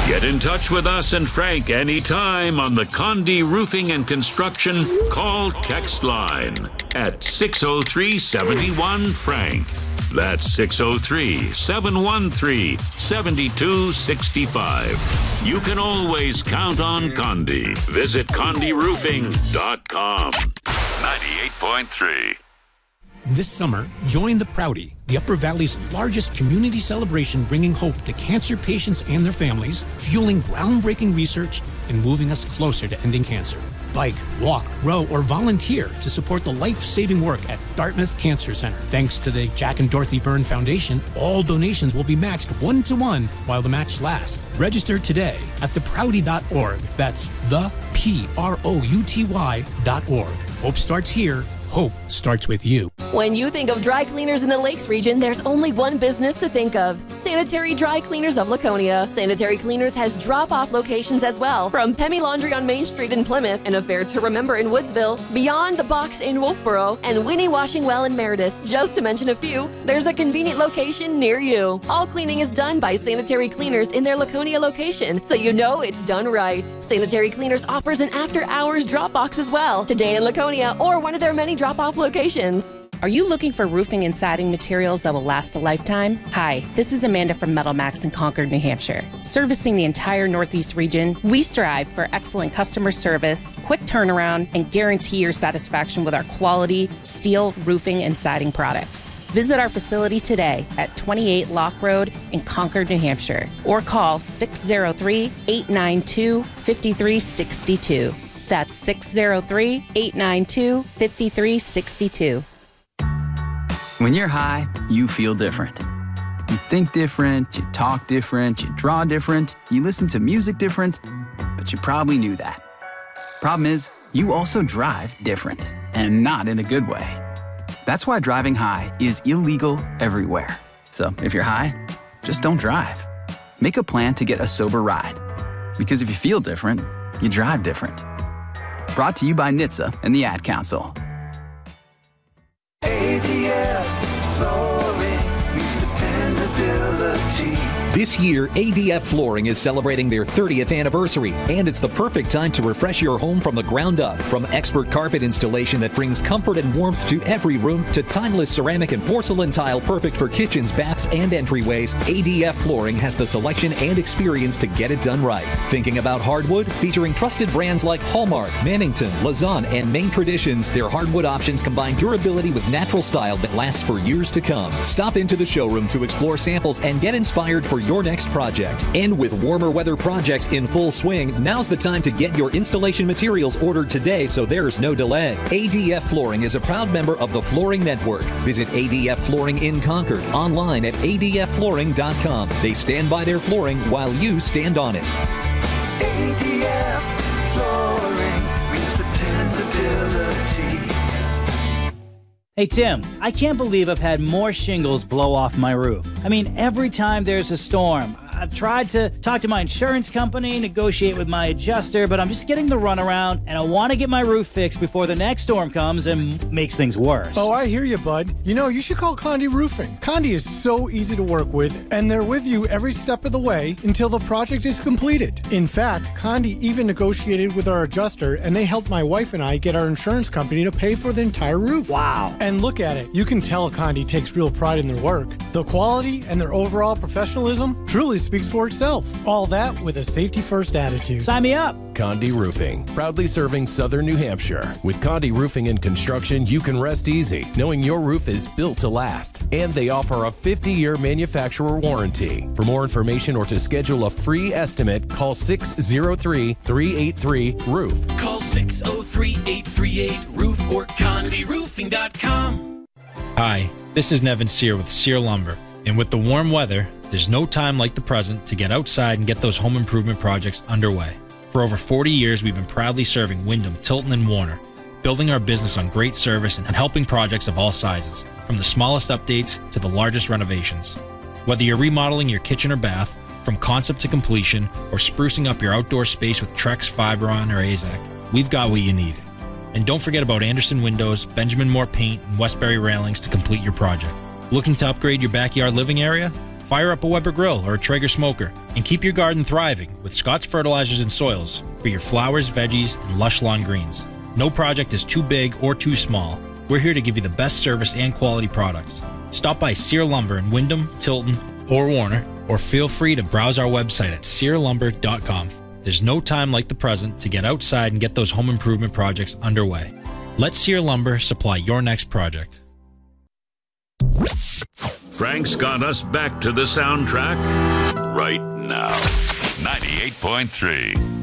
Get in touch with us and Frank anytime on the Condé Roofing and Construction call text line at 603-71-FRANK. That's 603-713-7265. You can always count on Condé. Visit CondéRoofing.com. 98.3. This summer, join the Proudy, the Upper Valley's largest community celebration, bringing hope to cancer patients and their families, fueling groundbreaking research, and moving us closer to ending cancer. Bike, walk, row, or volunteer to support the life-saving work at Dartmouth Cancer Center. Thanks to the Jack and Dorothy Byrne Foundation, all donations will be matched 1-to-1 while the match lasts. Register today at theproudy.org. That's theprouty.org. Hope starts here. Hope starts with you. When you think of dry cleaners in the Lakes region, there's only one business to think of. Sanitary Dry Cleaners of Laconia. Sanitary Cleaners has drop-off locations as well, from Pemmy Laundry on Main Street in Plymouth, and Affair to Remember in Woodsville, Beyond the Box in Wolfboro, and Winnie Washing Well in Meredith. Just to mention a few, there's a convenient location near you. All cleaning is done by Sanitary Cleaners in their Laconia location, so you know it's done right. Sanitary Cleaners offers an after-hours drop box as well, today in Laconia or one of their many drop-off locations. Are you looking for roofing and siding materials that will last a lifetime? Hi, this is Amanda from Metal Max in Concord, New Hampshire. Servicing the entire Northeast region, we strive for excellent customer service, quick turnaround, and guarantee your satisfaction with our quality steel, roofing, and siding products. Visit our facility today at 28 Lock Road in Concord, New Hampshire, or call 603-892-5362. That's 603-892-5362. When you're high, you feel different. You think different, you talk different, you draw different, you listen to music different, but you probably knew that. Problem is, you also drive different, and not in a good way. That's why driving high is illegal everywhere. So if you're high, just don't drive. Make a plan to get a sober ride. Because if you feel different, you drive different. Brought to you by NHTSA and the Ad Council. ADF Flooring means dependability. This year, ADF Flooring is celebrating their 30th anniversary, and it's the perfect time to refresh your home from the ground up. From expert carpet installation that brings comfort and warmth to every room, to timeless ceramic and porcelain tile perfect for kitchens, baths, and entryways, ADF Flooring has the selection and experience to get it done right. Thinking about hardwood? Featuring trusted brands like Hallmark, Mannington, Lausanne, and Maine Traditions, their hardwood options combine durability with natural style that lasts for years to come. Stop into the showroom to explore samples and get inspired for your next project. And with warmer weather projects in full swing, now's the time to get your installation materials ordered today so there's no delay. ADF Flooring is a proud member of the Flooring Network. Visit ADF Flooring in Concord online at adfflooring.com. They stand by their flooring while you stand on it. ADF Flooring means dependability. Hey Tim, I can't believe I've had more shingles blow off my roof. I mean, every time there's a storm, I've tried to talk to my insurance company, negotiate with my adjuster, but I'm just getting the runaround, and I want to get my roof fixed before the next storm comes and makes things worse. Oh, I hear you, bud. You know, you should call Condé Roofing. Condé is so easy to work with, and they're with you every step of the way until the project is completed. In fact, Condé even negotiated with our adjuster, and they helped my wife and I get our insurance company to pay for the entire roof. Wow. And look at it. You can tell Condé takes real pride in their work. The quality and their overall professionalism truly speaks for itself. All that with a safety-first attitude. Sign me up. Condé Roofing, proudly serving southern New Hampshire. With Condé Roofing and Construction, you can rest easy, knowing your roof is built to last. And they offer a 50-year manufacturer warranty. For more information or to schedule a free estimate, call 603-383-ROOF. Call 603-838-ROOF or CondéRoofing.com. Hi, this is Nevin Sear with Sear Lumber. And with the warm weather, there's no time like the present to get outside and get those home improvement projects underway. For over 40 years, we've been proudly serving Wyndham, Tilton, and Warner, building our business on great service and helping projects of all sizes, from the smallest updates to the largest renovations. Whether you're remodeling your kitchen or bath, from concept to completion, or sprucing up your outdoor space with Trex, Fibron, or AZEK, we've got what you need. And don't forget about Anderson Windows, Benjamin Moore Paint, and Westbury Railings to complete your project. Looking to upgrade your backyard living area? Fire up a Weber grill or a Traeger smoker and keep your garden thriving with Scott's Fertilizers and Soils for your flowers, veggies, and lush lawn greens. No project is too big or too small. We're here to give you the best service and quality products. Stop by Sear Lumber in Wyndham, Tilton, or Warner, or feel free to browse our website at searlumber.com. There's no time like the present to get outside and get those home improvement projects underway. Let Sear Lumber supply your next project. Frank's got us back to the soundtrack right now. 98.3.